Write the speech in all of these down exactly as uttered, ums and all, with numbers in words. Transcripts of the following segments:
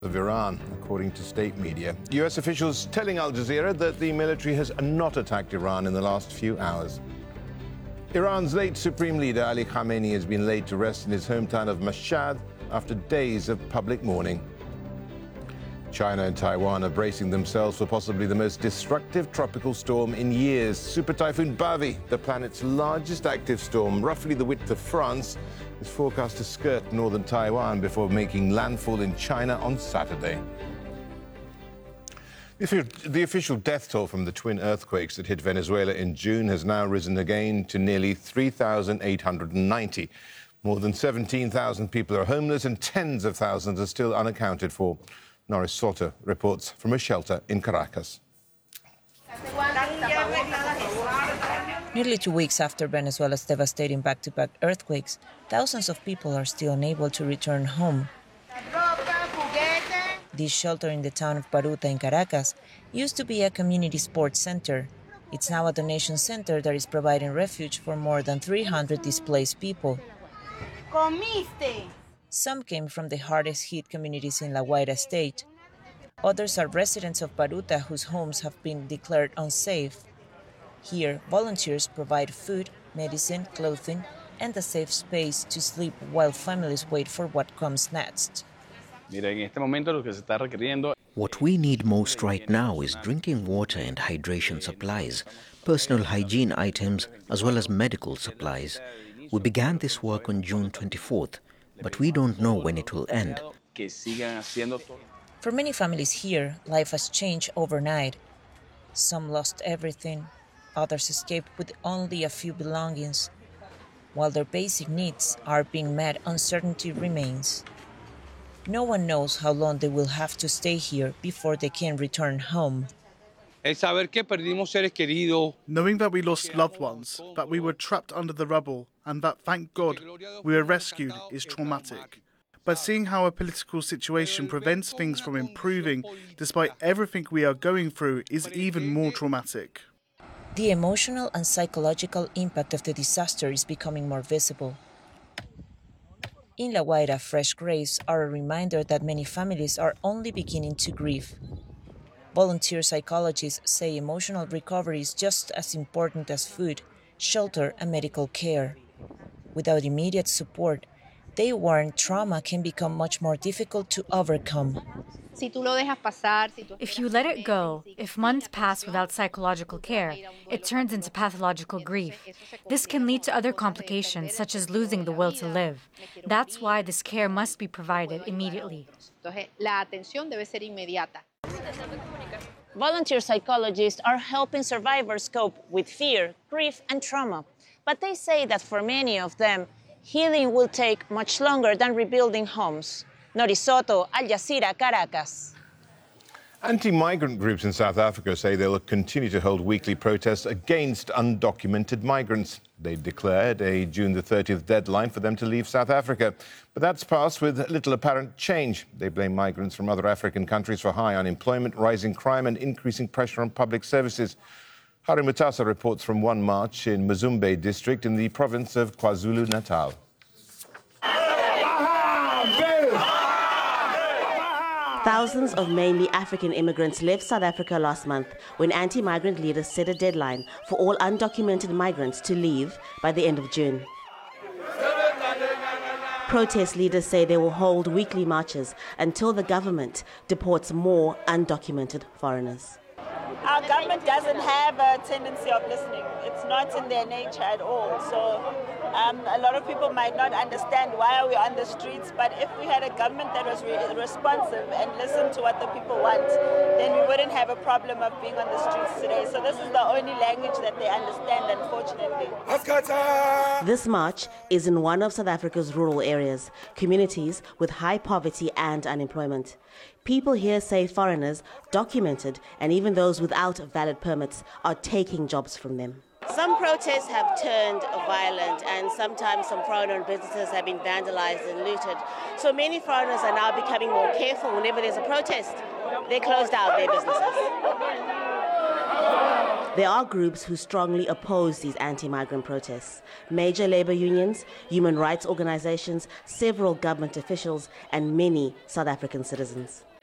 Of Iran, according to state media. U S officials telling Al Jazeera that the military has not attacked Iran in the last few hours. Iran's late supreme leader Ali Khamenei has been laid to rest in his hometown of Mashhad after days of public mourning. China and Taiwan are bracing themselves for possibly the most destructive tropical storm in years. Super Typhoon Bavi, the planet's largest active storm, roughly the width of France, is forecast to skirt northern Taiwan before making landfall in China on Saturday. The official death toll from the twin earthquakes that hit Venezuela in June has now risen again to nearly three thousand eight hundred ninety. More than seventeen thousand people are homeless and tens of thousands are still unaccounted for. Norris Soto reports from a shelter in Caracas. Nearly two weeks after Venezuela's devastating back-to-back earthquakes, thousands of people are still unable to return home. This shelter in the town of Baruta in Caracas used to be a community sports center. It's now a donation center that is providing refuge for more than three hundred displaced people. Some came from the hardest-hit communities in La Guaira state. Others are residents of Baruta whose homes have been declared unsafe. Here, volunteers provide food, medicine, clothing, and a safe space to sleep while families wait for what comes next. What we need most right now is drinking water and hydration supplies, personal hygiene items, as well as medical supplies. We began this work on June twenty-fourth, but we don't know when it will end. For many families here, life has changed overnight. Some lost everything. Others escaped with only a few belongings. While their basic needs are being met, uncertainty remains. No one knows how long they will have to stay here before they can return home. Knowing that we lost loved ones, that we were trapped under the rubble, and that, thank God, we were rescued is traumatic. But seeing how a political situation prevents things from improving despite everything we are going through is even more traumatic. The emotional and psychological impact of the disaster is becoming more visible. In La Guaira, fresh graves are a reminder that many families are only beginning to grieve. Volunteer psychologists say emotional recovery is just as important as food, shelter, and medical care. Without immediate support, they warn trauma can become much more difficult to overcome. If you let it go, if months pass without psychological care, it turns into pathological grief. This can lead to other complications, such as losing the will to live. That's why this care must be provided immediately. Volunteer psychologists are helping survivors cope with fear, grief, and trauma. But they say that for many of them, healing will take much longer than rebuilding homes. Norris Soto, Al Jazeera, Caracas. Anti-migrant groups in South Africa say they will continue to hold weekly protests against undocumented migrants. They declared a June the thirtieth deadline for them to leave South Africa. But that's passed with little apparent change. They blame migrants from other African countries for high unemployment, rising crime and increasing pressure on public services. Hari Mutasa reports from one march in Mzumbe district in the province of KwaZulu-Natal. Thousands of mainly African immigrants left South Africa last month when anti-migrant leaders set a deadline for all undocumented migrants to leave by the end of June. Protest leaders say they will hold weekly marches until the government deports more undocumented foreigners. Our government doesn't have a tendency of listening. It's not in their nature at all. So um, a lot of people might not understand why are we on the streets, but if we had a government that was re responsive and listened to what the people want, then we wouldn't have a problem of being on the streets today. So this is the only language that they understand, unfortunately. This march is in one of South Africa's rural areas, communities with high poverty and unemployment. People here say foreigners, documented, and even those without valid permits are taking jobs from them. Some protests have turned violent, and sometimes some foreign businesses have been vandalized and looted. So many foreigners are now becoming more careful whenever there's a protest. They close down their businesses. There are groups who strongly oppose these anti-migrant protests. Major labor unions, human rights organizations, several government officials, and many South African citizens.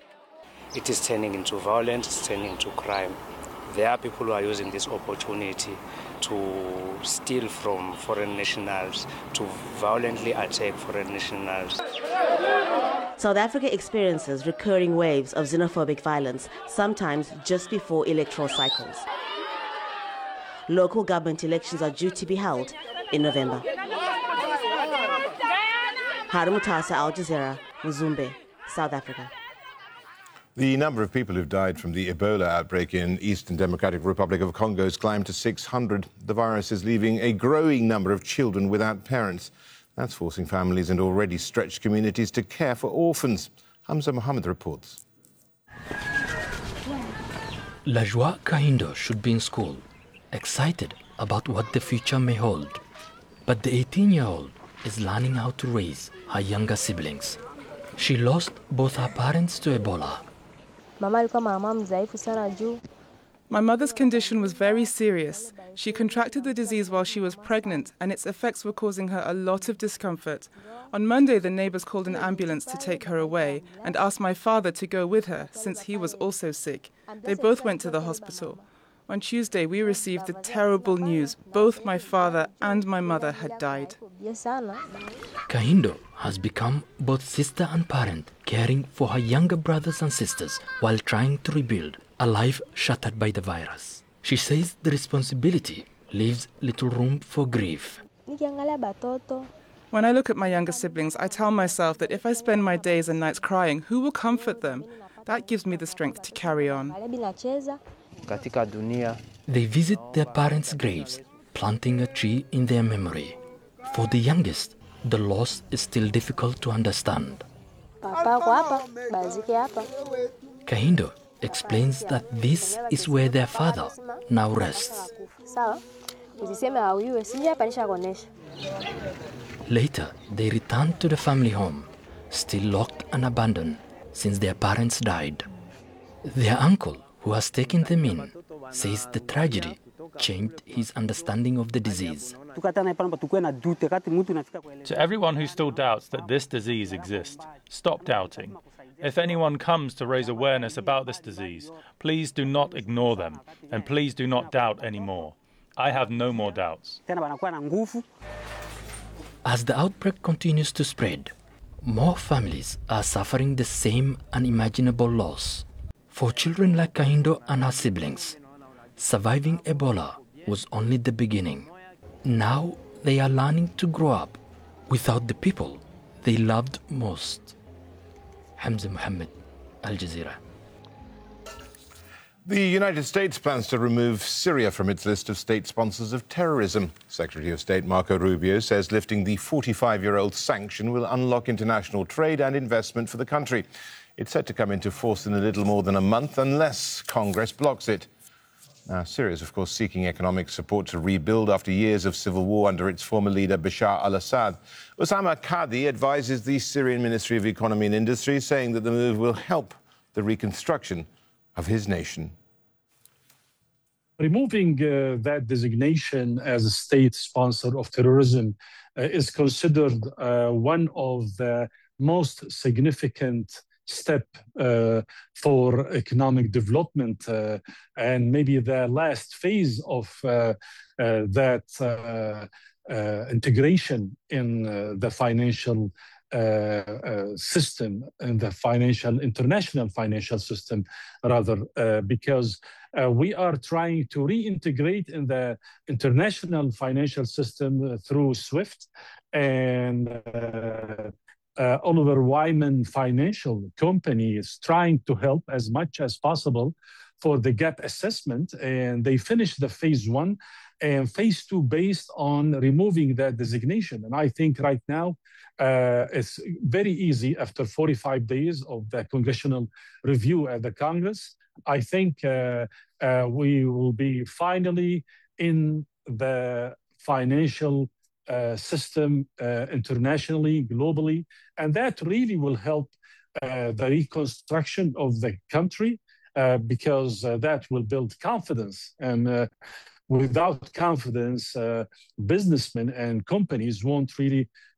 it is turning into violence, it's turning into crime. There are people who are using this opportunity to steal from foreign nationals, to violently attack foreign nationals. South Africa experiences recurring waves of xenophobic violence, sometimes just before electoral cycles. Local government elections are due to be held in November. Harumutasa, Al Jazeera, Mzumbe, South Africa. The number of people who've died from the Ebola outbreak in Eastern Democratic Republic of Congo has climbed to six hundred. The virus is leaving a growing number of children without parents. That's forcing families and already stretched communities to care for orphans. Hamza Mohammed reports. Lajwa Kahindo should be in school, excited about what the future may hold. But the eighteen-year-old is learning how to raise her younger siblings. She lost both her parents to Ebola. My mother's condition was very serious. She contracted the disease while she was pregnant, and its effects were causing her a lot of discomfort. On Monday, the neighbors called an ambulance to take her away and asked my father to go with her, since he was also sick. They both went to the hospital. On Tuesday, we received the terrible news. Both my father and my mother had died. Kahindo has become both sister and parent, caring for her younger brothers and sisters while trying to rebuild a life shattered by the virus. She says the responsibility leaves little room for grief. When I look at my younger siblings, I tell myself that if I spend my days and nights crying, who will comfort them? That gives me the strength to carry on. They visit their parents' graves, planting a tree in their memory. For the youngest, the loss is still difficult to understand. Kahindo explains that this is where their father now rests. Later, they return to the family home, still locked and abandoned since their parents died. Their uncle, who has taken them in, says the tragedy changed his understanding of the disease. To everyone who still doubts that this disease exists, stop doubting. If anyone comes to raise awareness about this disease, please do not ignore them, and please do not doubt anymore. I have no more doubts. As the outbreak continues to spread, more families are suffering the same unimaginable loss. For children like Kahindo and her siblings, surviving Ebola was only the beginning. Now they are learning to grow up without the people they loved most. Hamza Mohammed, Al Jazeera. The United States plans to remove Syria from its list of state sponsors of terrorism. Secretary of State Marco Rubio says lifting the forty-five-year-old sanction will unlock international trade and investment for the country. It's set to come into force in a little more than a month unless Congress blocks it. Now, Syria is, of course, seeking economic support to rebuild after years of civil war under its former leader, Bashar al-Assad. Osama Qadi advises the Syrian Ministry of Economy and Industry, saying that the move will help the reconstruction of his nation. Removing uh, that designation as a state sponsor of terrorism uh, is considered uh, one of the most significant step uh, for economic development uh, and maybe the last phase of uh, uh, that uh, uh, integration in uh, the financial uh, uh, system, and the financial, international financial system, rather, uh, because uh, we are trying to reintegrate in the international financial system uh, through SWIFT, and uh, Uh, Oliver Wyman Financial Company is trying to help as much as possible for the gap assessment, and they finished the phase one and phase two based on removing that designation. And I think right now uh, it's very easy after forty-five days of the congressional review at the Congress. I think uh, uh, we will be finally in the financial Uh, system uh, internationally, globally, and that really will help uh, the reconstruction of the country uh, because uh, that will build confidence. And uh, without confidence, uh, businessmen and companies won't really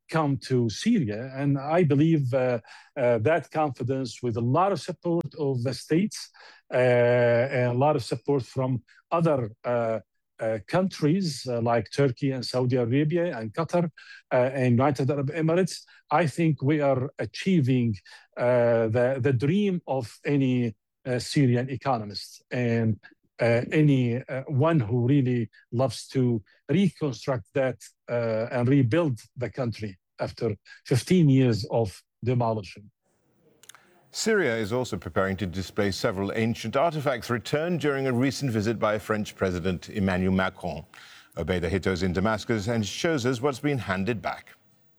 come to Syria. And I believe uh, uh, that confidence, with a lot of support of the states uh, and a lot of support from other uh, uh, countries uh, like Turkey and Saudi Arabia and Qatar uh, and United Arab Emirates, I think we are achieving uh, the, the dream of any uh, Syrian economist and uh, any uh, one who really loves to reconstruct that uh, and rebuild the country after fifteen years of demolition. Syria is also preparing to display several ancient artifacts returned during a recent visit by French President Emmanuel Macron. Obeida Hito is in Damascus and shows us what's been handed back.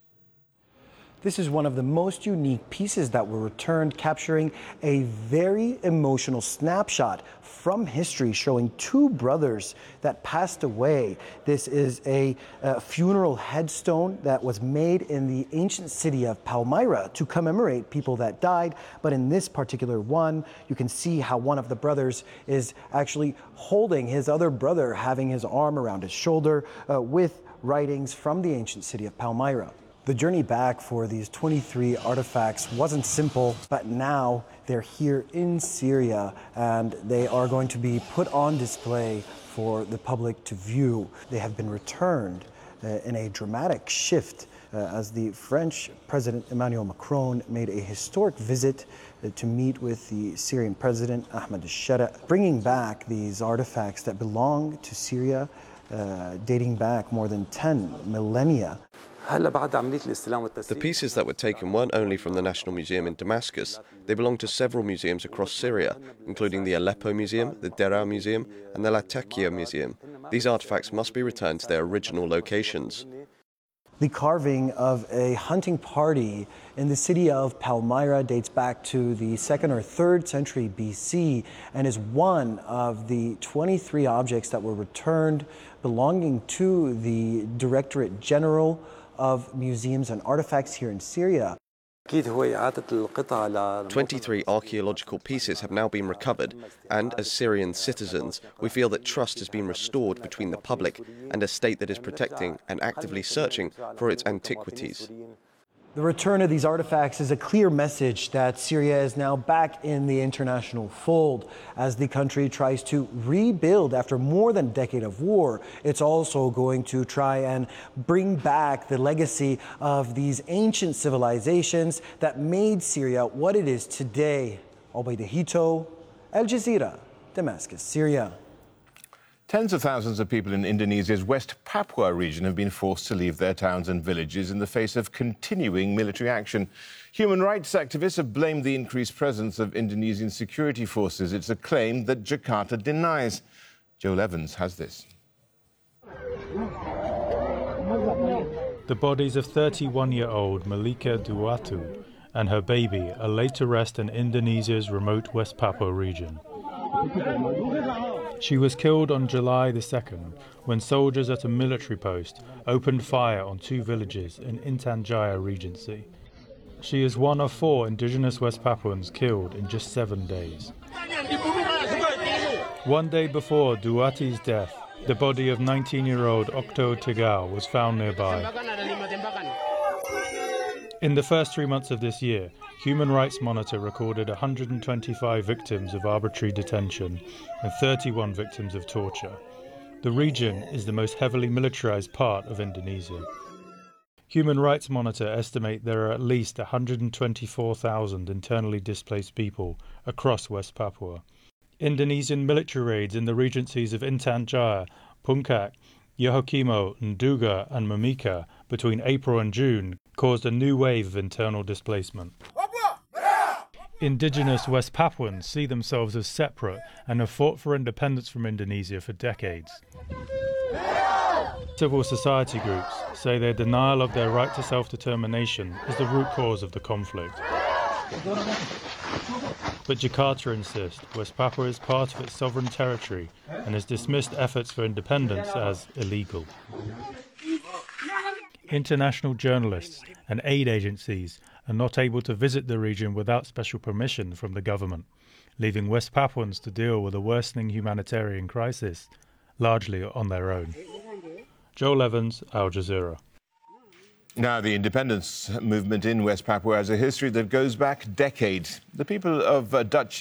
This is one of the most unique pieces that were returned, capturing a very emotional snapshot from history showing two brothers that passed away. This is a, a funeral headstone that was made in the ancient city of Palmyra to commemorate people that died. But in this particular one, you can see how one of the brothers is actually holding his other brother, having his arm around his shoulder uh, with writings from the ancient city of Palmyra. The journey back for these twenty-three artifacts wasn't simple, but now they're here in Syria and they are going to be put on display for the public to view. They have been returned uh, in a dramatic shift uh, as the French President Emmanuel Macron made a historic visit uh, to meet with the Syrian President Ahmed al-Shara, bringing back these artifacts that belong to Syria, uh, dating back more than ten millennia. The pieces that were taken weren't only from the National Museum in Damascus, they belong to several museums across Syria, including the Aleppo Museum, the Deraa Museum, and the Latakia Museum. These artifacts must be returned to their original locations. The carving of a hunting party in the city of Palmyra dates back to the second or third century B C and is one of the twenty-three objects that were returned belonging to the Directorate General of Museums and Artifacts here in Syria. twenty-three archaeological pieces have now been recovered, and as Syrian citizens, we feel that trust has been restored between the public and a state that is protecting and actively searching for its antiquities. The return of these artifacts is a clear message that Syria is now back in the international fold as the country tries to rebuild after more than a decade of war. It's also going to try and bring back the legacy of these ancient civilizations that made Syria what it is today. Obeida Hito, Al Jazeera, Damascus, Syria. Tens of thousands of people in Indonesia's West Papua region have been forced to leave their towns and villages in the face of continuing military action. Human rights activists have blamed the increased presence of Indonesian security forces. It's a claim that Jakarta denies. Joel Evans has this. The bodies of thirty-one-year-old Malika Duatu and her baby are laid to rest in Indonesia's remote West Papua region. She was killed on July the second when soldiers at a military post opened fire on two villages in Intan Jaya Regency. She is one of four indigenous West Papuans killed in just seven days. One day before Duati's death, the body of nineteen-year-old Okto Tegal was found nearby. In the first three months of this year, Human Rights Monitor recorded one hundred twenty-five victims of arbitrary detention and thirty-one victims of torture. The region is the most heavily militarized part of Indonesia. Human Rights Monitor estimate there are at least one hundred twenty-four thousand internally displaced people across West Papua. Indonesian military raids in the regencies of Intan Jaya, Puncak, Yahukimo, Nduga and Mimika between April and June caused a new wave of internal displacement. Indigenous West Papuans see themselves as separate and have fought for independence from Indonesia for decades. Civil society groups say their denial of their right to self-determination is the root cause of the conflict. But Jakarta insists West Papua is part of its sovereign territory and has dismissed efforts for independence as illegal. International journalists and aid agencies are not able to visit the region without special permission from the government, leaving West Papuans to deal with a worsening humanitarian crisis, largely on their own. Joel Evans, Al Jazeera. Now, the independence movement in West Papua has a history that goes back decades. The people of uh, Dutch